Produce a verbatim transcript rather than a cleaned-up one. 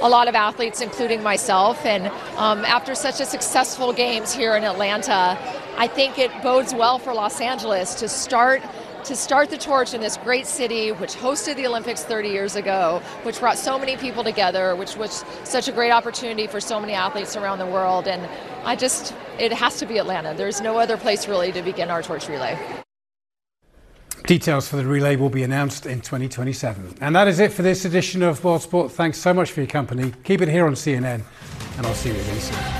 a lot of athletes, including myself. And um, after such a successful games here in Atlanta, I think it bodes well for Los Angeles to start to start the torch in this great city, which hosted the Olympics thirty years ago, which brought so many people together, which was such a great opportunity for so many athletes around the world. And I just, it has to be Atlanta. There's no other place really to begin our torch relay. Details for the relay will be announced in twenty twenty-seven. And that is it for this edition of World Sport. Thanks so much for your company. Keep it here on C N N, and I'll see you again soon.